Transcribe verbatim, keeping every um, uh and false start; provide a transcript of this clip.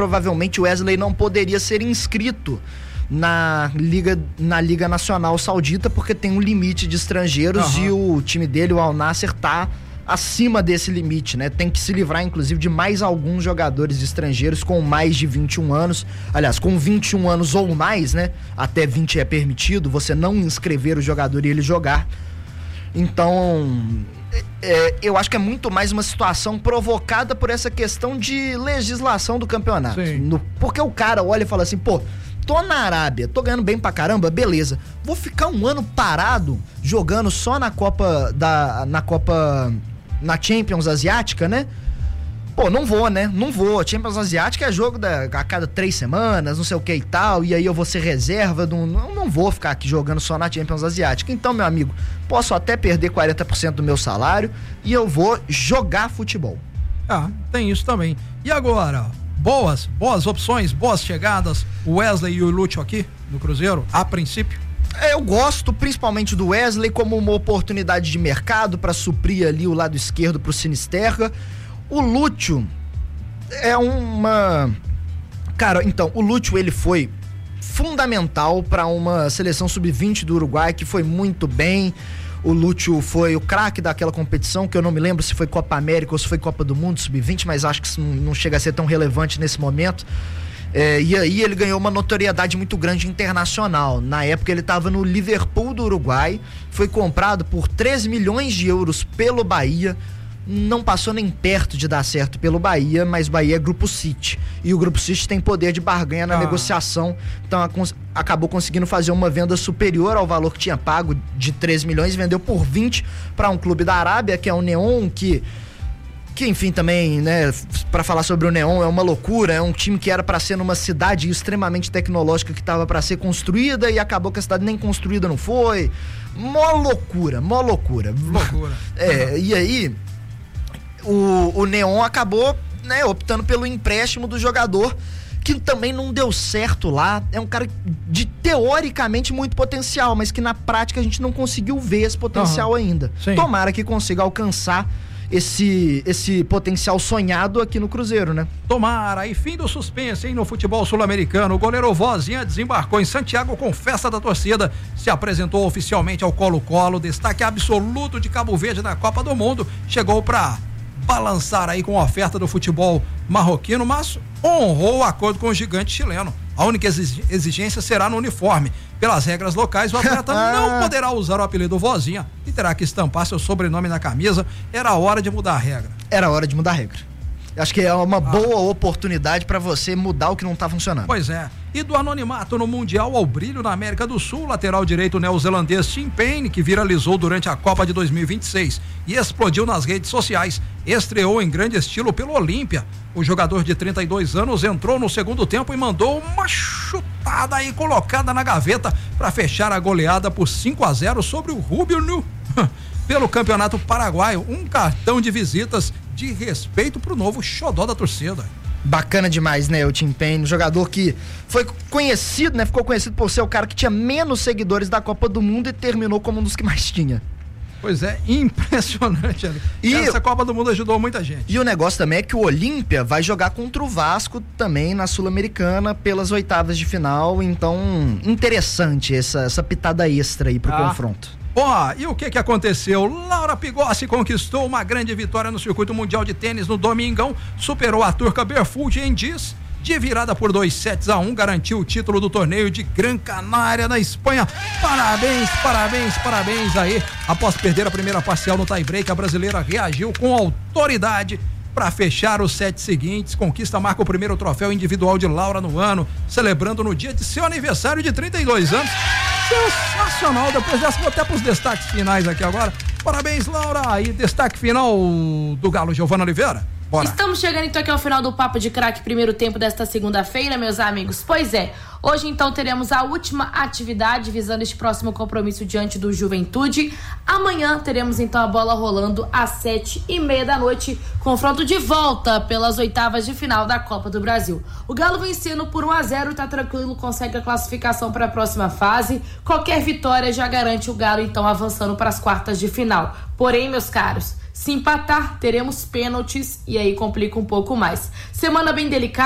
provavelmente o Wesley não poderia ser inscrito na Liga, na Liga Nacional Saudita, porque tem um limite de estrangeiros, uhum. e o time dele, o Al Nassr, tá acima desse limite, né? Tem que se livrar, inclusive, de mais alguns jogadores estrangeiros com mais de vinte e um anos. Aliás, com vinte e um anos ou mais, né? Até vinte é permitido você não inscrever o jogador e ele jogar. Então, é, eu acho que é muito mais uma situação provocada por essa questão de legislação do campeonato. No, porque o cara olha e fala assim, pô, tô na Arábia, tô ganhando bem pra caramba, beleza. Vou ficar um ano parado jogando só na Copa da, na Copa, na Champions Asiática, né? Pô, não vou, né? Não vou. Champions Asiática é jogo da, a cada três semanas, não sei o que e tal, e aí eu vou ser reserva, do, não, não vou ficar aqui jogando só na Champions Asiática. Então, meu amigo, posso até perder quarenta por cento do meu salário e eu vou jogar futebol. Ah, tem isso também. E agora, boas, boas opções, boas chegadas, o Wesley e o Lúcio aqui no Cruzeiro, a princípio? Eu gosto principalmente do Wesley como uma oportunidade de mercado para suprir ali o lado esquerdo pro Sinisterra. O Lúcio é uma... Cara, então, o Lúcio, ele foi fundamental para uma seleção sub vinte do Uruguai, que foi muito bem. O Lúcio foi o craque daquela competição, que eu não me lembro se foi Copa América ou se foi Copa do Mundo sub vinte, mas acho que isso não chega a ser tão relevante nesse momento. É, e aí ele ganhou uma notoriedade muito grande internacional. Na época ele estava no Liverpool do Uruguai, foi comprado por três milhões de euros pelo Bahia. Não passou nem perto de dar certo pelo Bahia, mas o Bahia é Grupo City, e o Grupo City tem poder de barganha na ah. negociação, então a, acabou conseguindo fazer uma venda superior ao valor que tinha pago de três milhões, vendeu por vinte para um clube da Arábia, que é o Neon, que que enfim também, né, para falar sobre o Neon, é uma loucura, é um time que era para ser numa cidade extremamente tecnológica que estava para ser construída e acabou que a cidade nem construída não foi. Mó loucura, mó loucura. Loucura. É, e aí O, o Neon acabou, né, optando pelo empréstimo do jogador, que também não deu certo lá. É um cara de teoricamente muito potencial, mas que na prática a gente não conseguiu ver esse potencial uhum. ainda. Sim. Tomara que consiga alcançar esse, esse potencial sonhado aqui no Cruzeiro, né? Tomara. E fim do suspense, hein, no futebol sul-americano. O goleiro Vozinha desembarcou em Santiago com festa da torcida, se apresentou oficialmente ao Colo-Colo, destaque absoluto de Cabo Verde na Copa do Mundo, chegou pra balançar aí com a oferta do futebol marroquino, mas honrou o acordo com o gigante chileno. A única exigência será no uniforme. Pelas regras locais, o atleta não poderá usar o apelido Vozinha e terá que estampar seu sobrenome na camisa. Era hora de mudar a regra. Era hora de mudar a regra. Acho que é uma ah. boa oportunidade para você mudar o que não tá funcionando. Pois é. E do anonimato no Mundial ao brilho na América do Sul, lateral direito neozelandês Tim Payne, que viralizou durante a Copa de dois mil e vinte e seis e explodiu nas redes sociais, estreou em grande estilo pelo Olímpia. O jogador de trinta e dois anos entrou no segundo tempo e mandou uma chutada aí colocada na gaveta para fechar a goleada por cinco a zero sobre o Rubio Nu. Pelo Campeonato Paraguaio, um cartão de visitas de respeito pro novo xodó da torcida. Bacana demais, né, o Tim Payne, jogador que foi conhecido, né, ficou conhecido por ser o cara que tinha menos seguidores da Copa do Mundo e terminou como um dos que mais tinha. Pois é, impressionante ali. E essa eu... Copa do Mundo ajudou muita gente. E o negócio também é que o Olímpia vai jogar contra o Vasco também na Sul-Americana pelas oitavas de final, então interessante essa, essa pitada extra aí pro ah. confronto. Ó, e o que que aconteceu? Laura Pigossi conquistou uma grande vitória no circuito mundial de tênis no domingão, superou a turca Barefoot em Diz, de virada por dois sets a um, garantiu o título do torneio de Gran Canária na Espanha. Parabéns, parabéns, parabéns aí. Após perder a primeira parcial no tie-break, a brasileira reagiu com autoridade para fechar os sete seguintes. Conquista marca o primeiro troféu individual de Laura no ano, celebrando no dia de seu aniversário de trinta e dois anos. Sensacional. Depois dessa, vou até pros destaques finais aqui agora. Parabéns, Laura. E destaque final do Galo, Giovana Oliveira. Bora. Estamos chegando então aqui ao final do Papo de Craque, primeiro tempo desta segunda-feira, meus amigos. Pois é, hoje então teremos a última atividade visando este próximo compromisso diante do Juventude. Amanhã teremos então a bola rolando às sete e meia da noite, confronto de volta pelas oitavas de final da Copa do Brasil. O Galo vencendo por um a zero, tá tranquilo, consegue a classificação para a próxima fase. Qualquer vitória já garante o Galo então avançando para as quartas de final. Porém, meus caros, se empatar, teremos pênaltis e aí complica um pouco mais. Semana bem delicada.